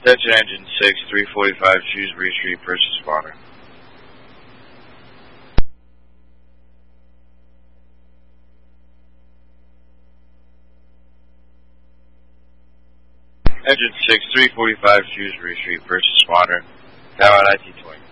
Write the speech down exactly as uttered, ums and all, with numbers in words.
Attention Engine six, three forty-five Shrewsbury Street, first responder. Engine six, three forty-five Shrewsbury Street, first responder. Now on I T twenty.